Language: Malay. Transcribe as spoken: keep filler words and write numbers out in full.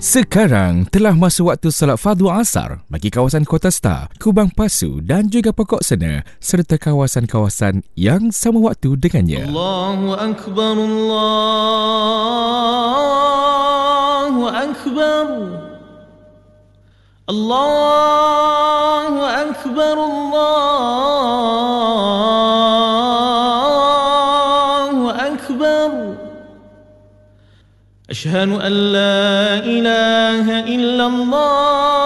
Sekarang telah masuk waktu salat fardu asar bagi kawasan Kota Star, Kubang Pasu dan juga Pokok Sena serta kawasan-kawasan yang sama waktu dengannya. Allahu Akbar, Allahu Akbar, Allahu Akbar, Allahu Akbar. Ashhadu an la ilaha illallah